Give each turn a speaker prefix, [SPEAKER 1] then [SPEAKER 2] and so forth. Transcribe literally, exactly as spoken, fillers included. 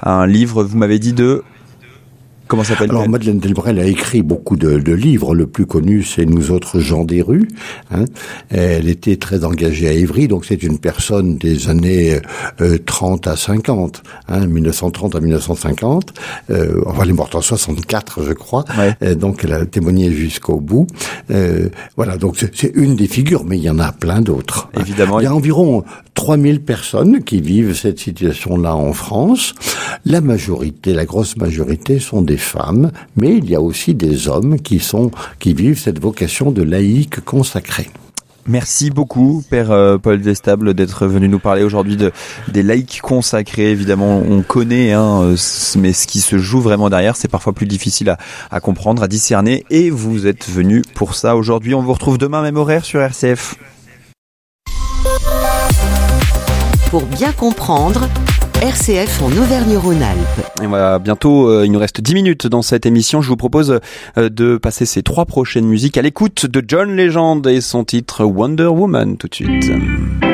[SPEAKER 1] un livre, vous m'avez dit de... Comment s'appelle-t-elle ?
[SPEAKER 2] Alors, Madeleine Delbrel a écrit beaucoup de, de livres. Le plus connu, c'est Nous autres gens des rues. Hein. Elle était très engagée à Évry, donc c'est une personne des années euh, trente à cinquante, hein, mille neuf cent trente à mille neuf cent cinquante. Euh, enfin, elle est morte en soixante-quatre, je crois. Ouais. Euh, donc, elle a témoigné jusqu'au bout. Euh, voilà, donc c'est, c'est une des figures, mais il y en a plein d'autres.
[SPEAKER 1] Évidemment.
[SPEAKER 2] Hein. Il y a environ trois mille personnes qui vivent cette situation-là en France. La majorité, la grosse majorité, sont des femmes, mais il y a aussi des hommes qui sont, qui vivent cette vocation de laïc consacré.
[SPEAKER 1] Merci beaucoup, Père euh, Paul Destable, d'être venu nous parler aujourd'hui de, des laïcs consacrés. Évidemment, on connaît, hein, mais ce qui se joue vraiment derrière, c'est parfois plus difficile à, à comprendre, à discerner, et vous êtes venu pour ça aujourd'hui. On vous retrouve demain, même horaire sur R C F.
[SPEAKER 3] Pour bien comprendre, R C F en Auvergne-Rhône-Alpes.
[SPEAKER 1] Et voilà, bientôt, euh, il nous reste dix minutes dans cette émission. Je vous propose euh, de passer ces trois prochaines musiques à l'écoute de John Legend et son titre Wonder Woman tout de suite.